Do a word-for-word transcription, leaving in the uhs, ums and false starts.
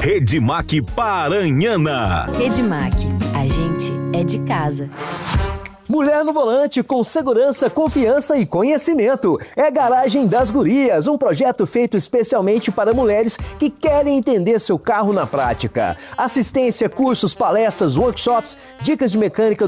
Redmac Paranhana. Redmac, a gente é de casa. Mulher no volante com segurança, confiança e conhecimento. É Garagem das Gurias, um projeto feito especialmente para mulheres que querem entender seu carro na prática. Assistência, cursos, palestras, workshops, dicas de mecânica